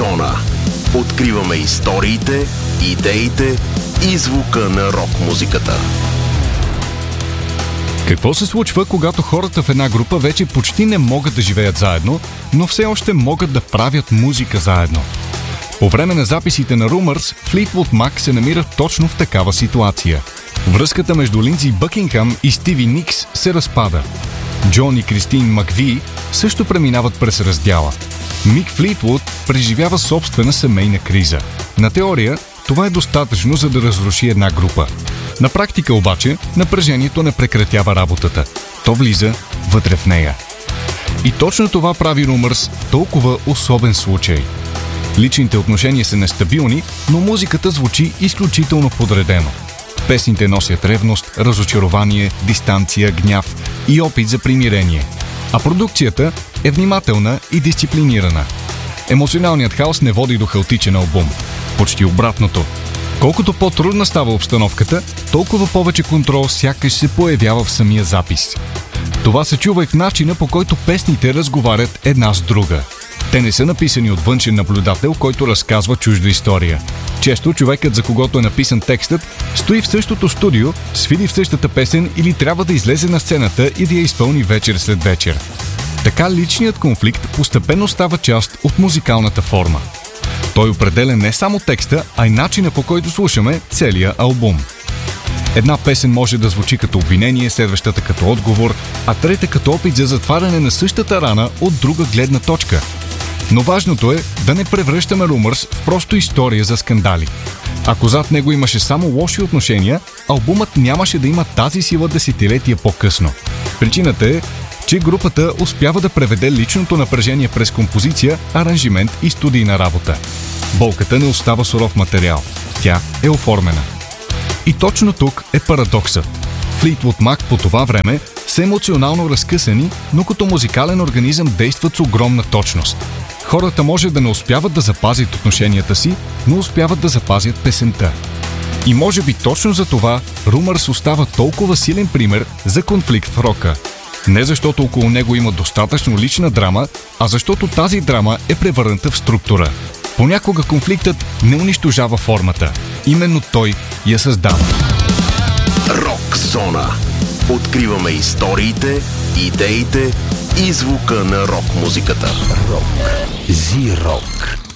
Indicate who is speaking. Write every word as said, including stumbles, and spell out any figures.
Speaker 1: Зона. Откриваме историите, идеите и звука на рок-музиката.
Speaker 2: Какво се случва, когато хората в една група вече почти не могат да живеят заедно, но все още могат да правят музика заедно? По време на записите на Rumours, Fleetwood Mac се намира точно в такава ситуация. Връзката между Линдси Бъкингхам и Стиви Никс се разпада. Джон и Кристин Маквии също преминават през раздяла. Мик Флитвуд преживява собствена семейна криза. На теория това е достатъчно, за да разруши една група. На практика обаче напрежението не прекратява работата. То влиза вътре в нея. И точно това прави Rumours толкова особен случай. Личните отношения са нестабилни, но музиката звучи изключително подредено. Песните носят ревност, разочарование, дистанция, гняв и опит за примирение. А продукцията е внимателна и дисциплинирана. Емоционалният хаос не води до хаотичен албум. Почти обратното. Колкото по-трудна става обстановката, толкова повече контрол сякаш се появява в самия запис. Това се чува и в начина, по който песните разговарят една с друга. Те не са написани от външен наблюдател, който разказва чужда история. Често човекът, за когото е написан текстът, стои в същото студио, свири в същата песен или трябва да излезе на сцената и да я изпълни вечер след вечер. Така личният конфликт постепенно става част от музикалната форма. Той определя не само текста, а и начина, по който слушаме целия албум. Една песен може да звучи като обвинение, следващата като отговор, а трета като опит за затваряне на същата рана от друга гледна точка. Но важното е да не превръщаме Rumours в просто история за скандали. Ако зад него имаше само лоши отношения, албумът нямаше да има тази сила десетилетия по-късно. Причината е, че групата успява да преведе личното напрежение през композиция, аранжимент и студийна работа. Болката не остава суров материал. Тя е оформена. И точно тук е парадоксът. Fleetwood Mac по това време са емоционално разкъсани, но като музикален организъм действат с огромна точност. Хората може да не успяват да запазят отношенията си, но успяват да запазят песента. И може би точно за това Rumours остава толкова силен пример за конфликт в рока. Не защото около него има достатъчно лична драма, а защото тази драма е превърната в структура. Понякога конфликтът не унищожава формата. Именно той я създава.
Speaker 1: Рок Зона. Откриваме историите, идеите и звука на рок-музиката. Рок. Зи-рок.